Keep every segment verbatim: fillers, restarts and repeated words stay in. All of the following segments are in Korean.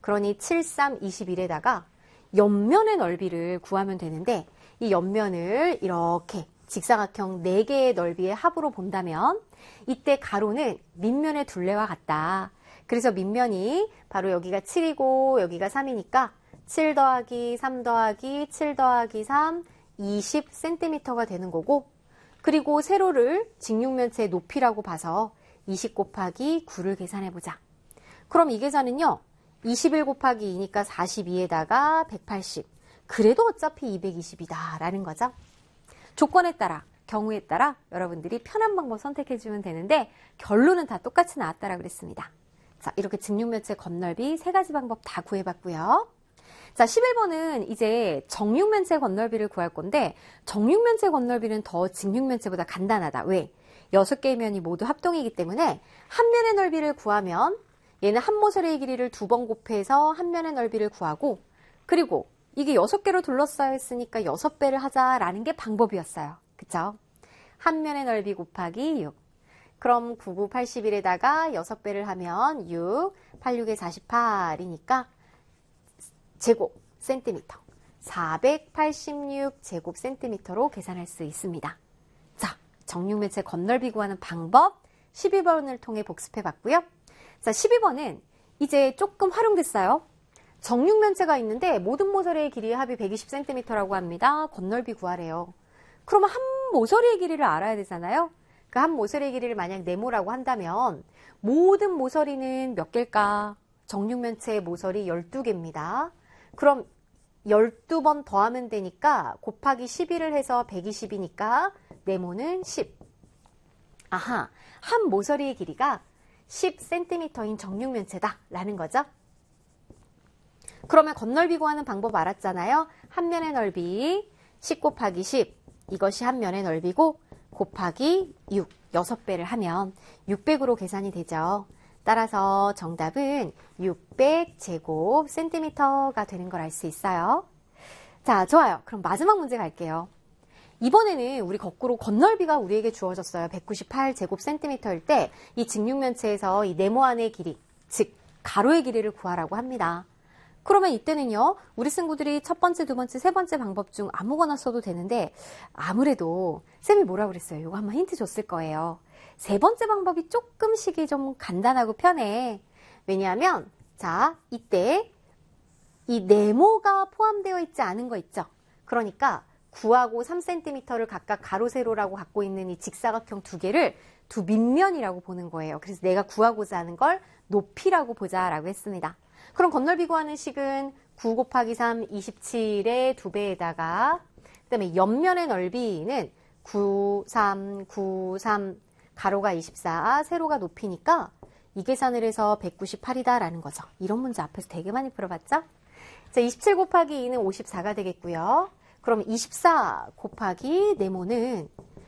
그러니 칠, 삼, 이십일에다가 옆면의 넓이를 구하면 되는데 이 옆면을 이렇게 직사각형 네 개의 넓이의 합으로 본다면 이때 가로는 밑면의 둘레와 같다. 그래서 밑면이 바로 여기가 칠이고 여기가 삼이니까 칠 더하기 삼 더하기 칠 더하기 삼, 이십 센티미터가 되는 거고, 그리고 세로를 직육면체의 높이라고 봐서 이십 곱하기 구를 계산해보자. 그럼 이 계산은요, 이십일 곱하기 이니까 사십이에다가 백팔십. 그래도 어차피 이백이십이다 라는 거죠. 조건에 따라, 경우에 따라 여러분들이 편한 방법 선택해주면 되는데 결론은 다 똑같이 나왔다라고 그랬습니다. 자, 이렇게 직육면체 건널비 세 가지 방법 다 구해봤고요. 자, 십일 번은 이제 정육면체 건널비를 구할 건데 정육면체 건널비는 더 직육면체보다 간단하다. 왜? 여섯 개의 면이 모두 합동이기 때문에 한 면의 넓이를 구하면 얘는 한 모서리의 길이를 두 번 곱해서 한 면의 넓이를 구하고, 그리고 이게 여섯 개로 둘러싸여 있으니까 여섯 배를 하자라는 게 방법이었어요. 그쵸? 한 면의 넓이 곱하기 육. 그럼 구, 구, 팔십일에다가 여섯 배를 하면 육, 팔, 육에 사십팔이니까 제곱 센티미터. 사백팔십육 제곱 센티미터로 계산할 수 있습니다. 자, 정육면체 건널비 구하는 방법 십이 번을 통해 복습해 봤고요. 자, 십이 번은 이제 조금 활용됐어요. 정육면체가 있는데 모든 모서리의 길이의 합이 백이십 센티미터라고 합니다. 건널비 구하래요. 그러면 한 모서리의 길이를 알아야 되잖아요. 그 한 모서리의 길이를 만약 네모라고 한다면 모든 모서리는 몇 개일까? 정육면체의 모서리 열두 개입니다. 그럼 열두 번 더하면 되니까 곱하기 십일을 해서 백이십이니까 네모는 십. 아하, 한 모서리의 길이가 십 센티미터인 정육면체다 라는 거죠. 그러면 건널비 구하는 방법 알았잖아요. 한 면의 넓이 십 곱하기 십, 이것이 한 면의 넓이고 곱하기 육, 여섯 배를 하면 육백으로 계산이 되죠. 따라서 정답은 육백 제곱 센티미터가 되는 걸 알 수 있어요. 자, 좋아요. 그럼 마지막 문제 갈게요. 이번에는 우리 거꾸로 건널비가 우리에게 주어졌어요. 백구십팔 제곱 센티미터일 때 이 직육면체에서 이 네모 안의 길이, 즉 가로의 길이를 구하라고 합니다. 그러면 이때는요, 우리 친구들이 첫 번째, 두 번째, 세 번째 방법 중 아무거나 써도 되는데 아무래도 쌤이 뭐라 그랬어요? 이거 한번 힌트 줬을 거예요. 세 번째 방법이 조금씩이 좀 간단하고 편해. 왜냐하면 자, 이때 이 네모가 포함되어 있지 않은 거 있죠? 그러니까 구하고 삼 센티미터를 각각 가로, 세로라고 갖고 있는 이 직사각형 두 개를 두 밑면이라고 보는 거예요. 그래서 내가 구하고자 하는 걸 높이라고 보자라고 했습니다. 그럼 건널비 구하는 식은 구 곱하기 삼, 이십칠의 두 배에다가 그 다음에 옆면의 넓이는 구, 삼, 구, 삼, 가로가 이십사, 세로가 높이니까 이 계산을 해서 백구십팔이다 라는 거죠. 이런 문제 앞에서 되게 많이 풀어봤죠? 자, 이십칠 곱하기 이는 오십사가 되겠고요. 그럼 이십사 곱하기 네모는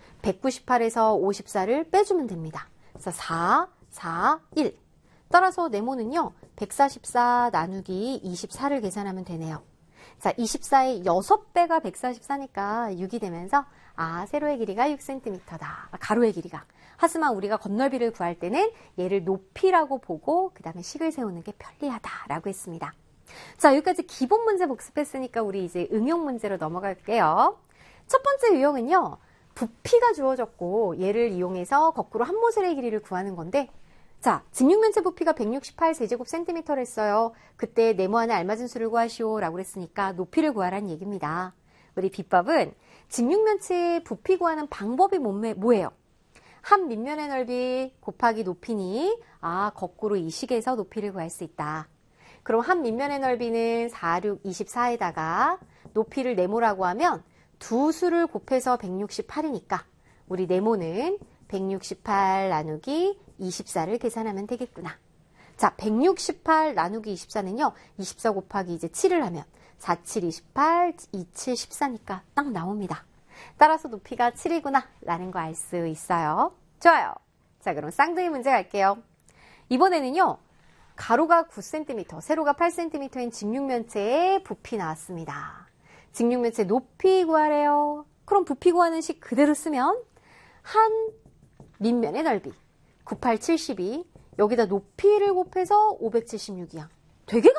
백구십팔에서 오십사를 빼주면 됩니다. 그래서 사, 사, 일. 따라서 네모는요, 백사십사 나누기 이십사를 계산하면 되네요. 자, 이십사의 여섯 배가 백사십사니까 육이 되면서 아, 세로의 길이가 육 센티미터다. 아, 가로의 길이가. 하지만 우리가 건널비를 구할 때는 얘를 높이라고 보고 그 다음에 식을 세우는 게 편리하다라고 했습니다. 자, 여기까지 기본 문제 복습했으니까 우리 이제 응용 문제로 넘어갈게요. 첫 번째 유형은요, 부피가 주어졌고 얘를 이용해서 거꾸로 한 모서리의 길이를 구하는 건데, 자, 직육면체 부피가 백육십팔 제곱 센티미터를 했어요. 그때 네모 안에 알맞은 수를 구하시오 라고 했으니까 높이를 구하라는 얘기입니다. 우리 비법은 직육면체의 부피 구하는 방법이 뭐예요? 한 밑면의 넓이 곱하기 높이니 아, 거꾸로 이 식에서 높이를 구할 수 있다. 그럼 한 밑면의 넓이는 사, 육, 이십사에다가 높이를 네모라고 하면 두 수를 곱해서 백육십팔이니까 우리 네모는 백육십팔 나누기 이십사를 계산하면 되겠구나. 자, 백육십팔 나누기 이십사는요, 이십사 곱하기 이제 칠을 하면 사, 칠, 이십팔, 이칠, 십사니까 딱 나옵니다. 따라서 높이가 칠이구나 라는 거 알 수 있어요. 좋아요. 자, 그럼 쌍둥이 문제 갈게요. 이번에는요, 가로가 구 센티미터, 세로가 팔 센티미터인 직육면체의 부피 나왔습니다. 직육면체 높이 구하래요. 그럼 부피 구하는 식 그대로 쓰면 한 밑면의 넓이 구, 팔, 칠십이, 여기다 높이를 곱해서 오백칠십육이야. 되게